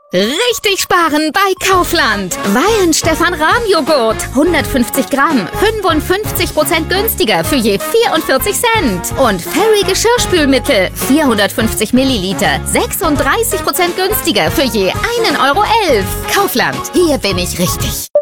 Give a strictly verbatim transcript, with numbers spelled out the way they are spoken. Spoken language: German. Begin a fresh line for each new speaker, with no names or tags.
Richtig sparen bei Kaufland. Weihenstephan-Rahmjoghurt. hundertfünfzig Gramm. fünfundfünfzig Prozent günstiger für je vierundvierzig Cent. Und Fairy Geschirrspülmittel. vierhundertfünfzig Milliliter. sechsunddreißig Prozent günstiger für je einen Euro elf. Kaufland. Hier bin ich richtig.